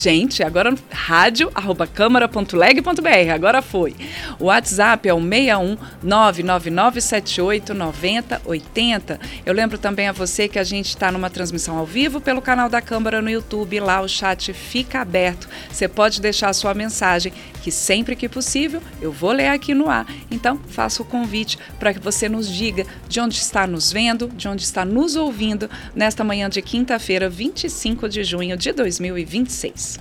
Gente, agora rádio@câmara.leg.br, agora foi. O WhatsApp é o 61 99978 9080. Eu lembro também a você que a gente está numa transmissão ao vivo pelo canal da Câmara no YouTube, lá o chat fica aberto. Você pode deixar a sua mensagem, que sempre que possível eu vou ler aqui no ar. Então, faço o convite para que você nos diga de onde está nos vendo, de onde está nos ouvindo nesta manhã de quinta-feira, 25 de junho de 2026.